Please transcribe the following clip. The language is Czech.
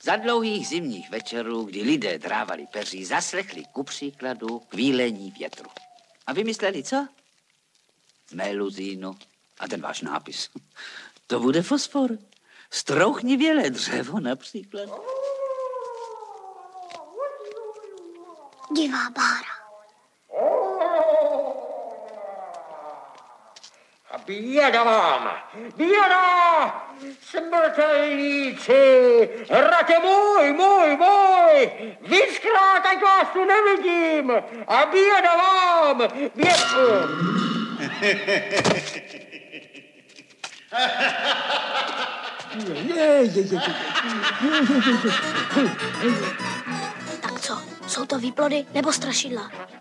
Za dlouhých zimních večerů, kdy lidé drávali peří, zaslechli ku příkladu kvílení větru. A vymysleli co? Meluzínu a ten váš nápis. To bude fosfor. Strouchnivělé dřevo například. Divá bára. A běda vám! Běda! Smrtelníci! Hrate můj! Víckrát, ať vás tu nevidím! A běda vám! Tak co? Jsou to výplody nebo strašidla?